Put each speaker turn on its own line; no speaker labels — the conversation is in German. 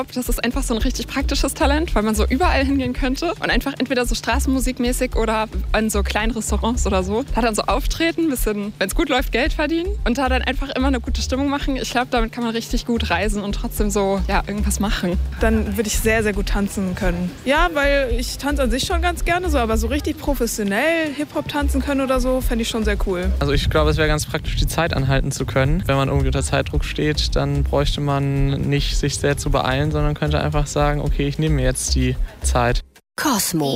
Das ist einfach so ein richtig praktisches Talent, weil man so überall hingehen könnte und einfach entweder so straßenmusikmäßig oder in so kleinen Restaurants oder so. Da dann so auftreten, bisschen, wenn es gut läuft, Geld verdienen und da dann einfach immer eine gute Stimmung machen. Ich glaube, damit kann man richtig gut reisen und trotzdem so, ja, irgendwas machen.
Dann würde ich sehr, sehr gut tanzen können. Ja, weil ich tanze an sich schon ganz gerne so, aber so richtig professionell Hip-Hop tanzen können oder so, fände ich schon sehr cool.
Also ich glaube, es wäre ganz praktisch, die Zeit anhalten zu können. Wenn man irgendwie unter Zeitdruck steht, dann bräuchte man nicht sich sehr zu beeilen, sondern könnte einfach sagen, okay, ich nehme mir jetzt die Zeit.
Cosmo.